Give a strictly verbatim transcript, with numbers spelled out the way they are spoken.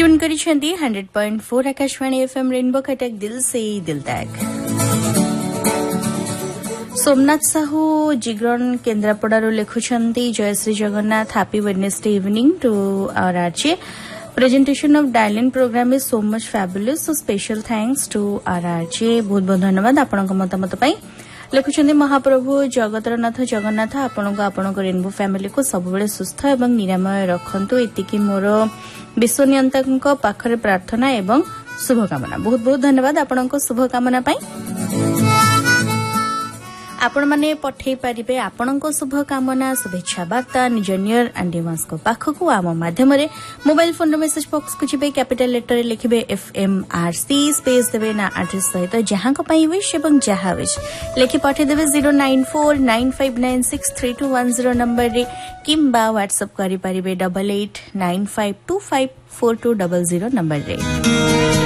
Tune करिसेंती hundred point four Akashvani FM rainbow Cuttack दिल से दिल तक। सोमनाथ साहू जिग्रन केन्द्रापड़ारू लिखुछंती जय Shri Jagannath happy Wednesday evening to our RJ presentation of dial-in program is so much fabulous, so special thanks to R R J। बहुत बहुत धन्यवाद आपनका मतामत पई। लिखुछंती महाप्रभु जगतरनाथ जगन्नाथ आपनको आपनको रेनबो फैमिली को सब बेले सुस्थ एवं निरामय रखंतु एतिकी मोर विश्वनियंतक पाखरे प्रार्थना एवं शुभकामना। बहुत बहुत धन्यवाद आपनको शुभकामना पई। आपण माने पठेई पारिबे आपणको शुभकामना शुभेच्छा वार्ता निज नियर एंड डिमांस को पाखकु आम माध्यम रे मोबाइल फोन मेसेज बॉक्स को जिबे कैपिटल लेटर रे लिखिबे F M R C space देबे ना एड्रेस सहित जहां को पाई विश एवं जहां विश लेखि पठे देबे zero nine four nine five nine six three to one zero number रे किंबा व्हाट्सएप करि पारिबे double eight nine five to five four to double zero number रे।